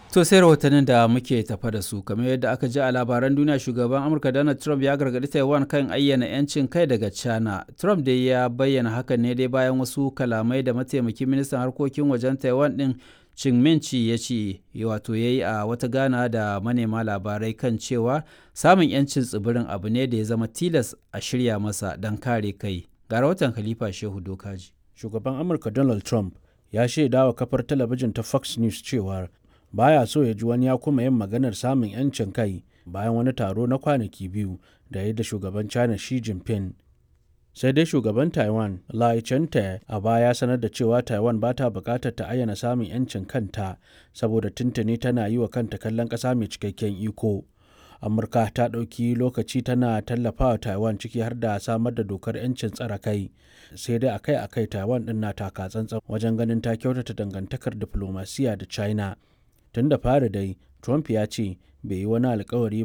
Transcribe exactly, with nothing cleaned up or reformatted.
To sai rahotannin da muke tafa da su kamar yadda aka ji a labaran duniya, shugaban Amurka Donald Trump ya gargaɗi Taiwan kan ayyana 'yancin kai daga China. Trump dai ya bayyana hakan ne dai bayan wasu kalamai da mataimakin ministan harkokin wajen Taiwan ɗin Ching Minchi ya ce wato ya yi a wata gana da manema labarai kan cewa samun 'yancin tsibirin abu ne da ya zama tilas a shirya masa don kare kai. Ga rahoton Khalifa Shehu Dokaji. Shugaban Amurka Donald Trump ya shaida wa kafar talabijin ta Fox News cewa baya so ya ji wani ya kuma yin maganar samun 'yancin kai bayan wani taro na kwanaki biyu da ya da shugaban China Xi Jinping. Sai dai shugaban Taiwan Lai Ching-te a baya sanar da cewa Taiwan ba ta bukatar ta ayyana samun 'yancin kanta saboda tuntuni tana yi wa kanta kallon ƙasa mai cikakken iko. Amurka ta ɗauki lokaci tana tallafawa Taiwan ciki har da samar da dokar 'yancin tsare kai. Sai dai akai-akai Taiwan ɗin na taka tsantsan wajen ganin ta kyautata dangantakar diflomasiya da China. Tun da fari dai, Trump ya ce bai yi wani alkawari